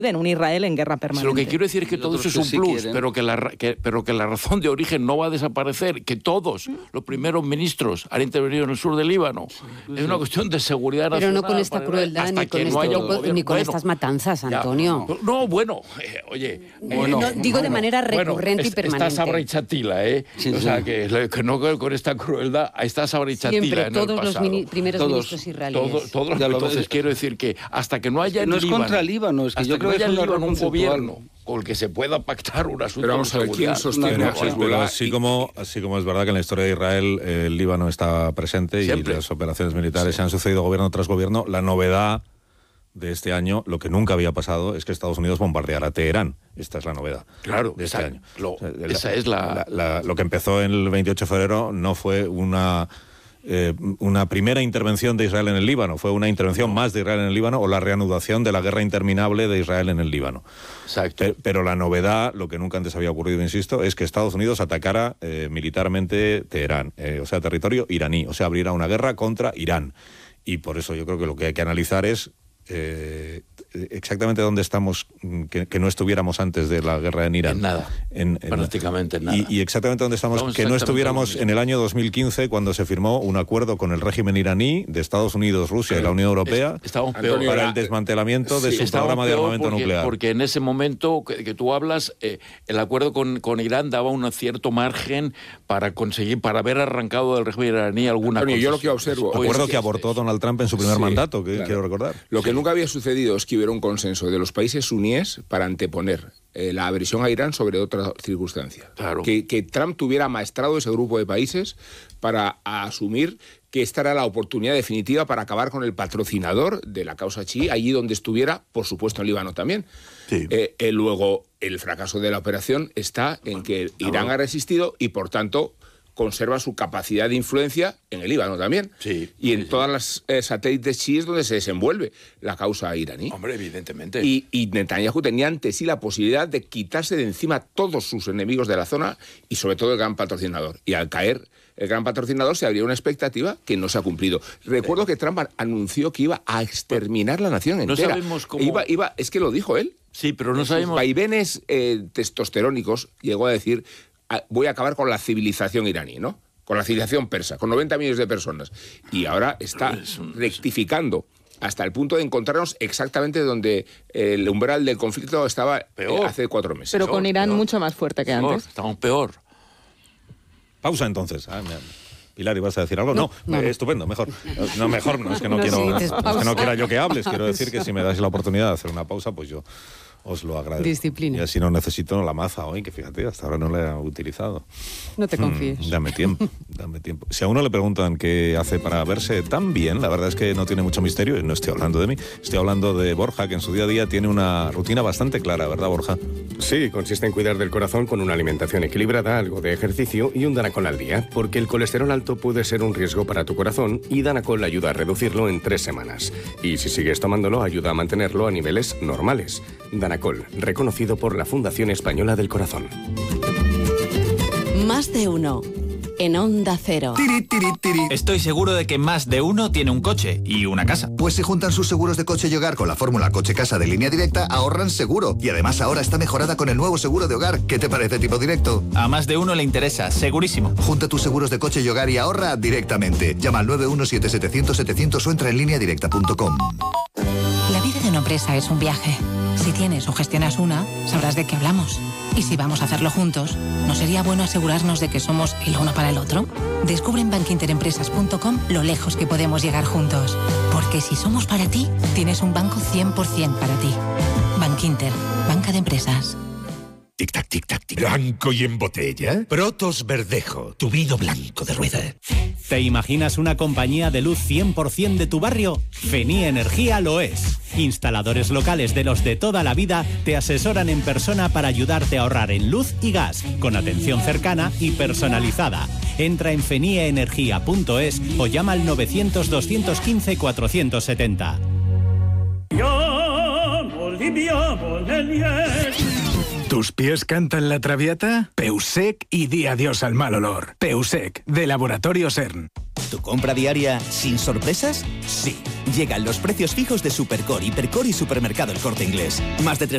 en un Israel en guerra permanente. Lo que quiero decir es que todo eso es un plus, pero que la razón de origen no va a desaparecer, que todos los primeros ministros han intervenido en el sur del Líbano. Es una cuestión de seguridad nacional. Pero no con esta crueldad ni con estas matanzas, Antonio. Oye... digo de manera recurrente y permanente. Está Sabra y Chatila, Sí. O sea, que no con esta crueldad, está Sabra y Chatila. Siempre, todos los primeros ministros israelíes. Entonces quiero decir que hasta que no haya no es contra el Líbano, es que yo creo que es un gobierno con el que se pueda pactar un asunto. Pero vamos a ver quién sostiene a Hezbollah. Así como es verdad que en la historia de Israel el Líbano está presente siempre. Y las operaciones militares se han sucedido gobierno tras gobierno. La novedad de este año, lo que nunca había pasado, es que Estados Unidos bombardeara Teherán. Esta es la novedad de este año. Lo que empezó en el 28 de febrero no fue una primera intervención de Israel en el Líbano, fue una intervención más de Israel en el Líbano o la reanudación de la guerra interminable de Israel en el Líbano. Exacto. Pero la novedad, lo que nunca antes había ocurrido, insisto, es que Estados Unidos atacara militarmente Teherán, o sea, territorio iraní, o sea, abriera una guerra contra Irán. Y por eso yo creo que lo que hay que analizar es exactamente dónde estamos, que no estuviéramos antes de la guerra en Irán. En nada, prácticamente en nada. Y exactamente dónde estamos que no estuviéramos en el año 2015, cuando se firmó un acuerdo con el régimen iraní de Estados Unidos, Rusia y la Unión Europea para el desmantelamiento de su programa de armamento nuclear. Porque en ese momento que tú hablas, el acuerdo con Irán daba un cierto margen para haber arrancado del régimen iraní alguna cosa. Yo lo que observo... Acuerdo que abortó Donald Trump en su primer mandato, quiero recordar. Lo que nunca había sucedido es que hubiera un consenso de los países suníes para anteponer la adhesión a Irán sobre otra circunstancia. Claro. Que Trump tuviera maestrado ese grupo de países para asumir que esta era la oportunidad definitiva para acabar con el patrocinador de la causa chií, allí donde estuviera, por supuesto en Líbano también. Sí. Luego, el fracaso de la operación está en que Irán ha resistido y, por tanto, conserva su capacidad de influencia en el Líbano también. Y en todas las satélites chiíes donde se desenvuelve la causa iraní. Hombre, evidentemente. Y Netanyahu tenía ante sí la posibilidad de quitarse de encima todos sus enemigos de la zona y sobre todo el gran patrocinador. Y al caer el gran patrocinador se abría una expectativa que no se ha cumplido. Recuerdo que Trump anunció que iba a exterminar la nación entera. No sabemos cómo... Es que lo dijo él. Sí, pero no sabemos... Vaivenes testosterónicos, llegó a decir... voy a acabar con la civilización iraní, ¿no? Con la civilización persa, con 90 millones de personas. Y ahora está rectificando hasta el punto de encontrarnos exactamente donde el umbral del conflicto estaba hace 4 meses. Pero con Irán mucho más fuerte que antes. Estamos peor. Pausa entonces. Pilar, ¿ibas a decir algo? No. Estupendo, mejor. Mejor no, es que no quiera yo que hables. Quiero decir que si me dais la oportunidad de hacer una pausa, pues yo os lo agradezco. Disciplina. Y así no necesito la maza hoy, que fíjate, hasta ahora no la he utilizado. No te confíes. Dame tiempo. Si a uno le preguntan qué hace para verse tan bien, la verdad es que no tiene mucho misterio, y no estoy hablando de mí, estoy hablando de Borja, que en su día a día tiene una rutina bastante clara, ¿verdad, Borja? Sí, consiste en cuidar del corazón con una alimentación equilibrada, algo de ejercicio y un Danacol al día, porque el colesterol alto puede ser un riesgo para tu corazón y Danacol ayuda a reducirlo en 3 semanas. Y si sigues tomándolo, ayuda a mantenerlo a niveles normales. Danacol, reconocido por la Fundación Española del Corazón. Más de uno. En Onda Cero. Estoy seguro de que más de uno tiene un coche y una casa. Pues si juntan sus seguros de coche y hogar con la fórmula coche-casa de Línea Directa, ahorran seguro. Y además ahora está mejorada con el nuevo seguro de hogar. ¿Qué te parece, Tipo Directo? A más de uno le interesa, segurísimo. Junta tus seguros de coche y hogar y ahorra directamente. Llama al 917-700-700 o entra en lineadirecta.com. La vida de una empresa es un viaje. Si tienes o gestionas una, sabrás de qué hablamos. Y si vamos a hacerlo juntos, ¿no sería bueno asegurarnos de que somos el uno para el otro? Descubre en bankinterempresas.com lo lejos que podemos llegar juntos. Porque si somos para ti, tienes un banco 100% para ti. Bankinter, banca de empresas. Tic-tac, tic-tac, tic. ¿Blanco y en botella? Protos Verdejo, tu vino blanco de rueda. ¿Te imaginas una compañía de luz 100% de tu barrio? Fenía Energía lo es. Instaladores locales de los de toda la vida te asesoran en persona para ayudarte a ahorrar en luz y gas, con atención cercana y personalizada. Entra en feniaenergia.es o llama al 900-215-470. ¿Tus pies cantan la traviata? Peusec y di adiós al mal olor. Peusec, de Laboratorio CERN. ¿Tu compra diaria sin sorpresas? Sí. Llegan los precios fijos de Supercore, Hipercore y Supermercado El Corte Inglés. Más de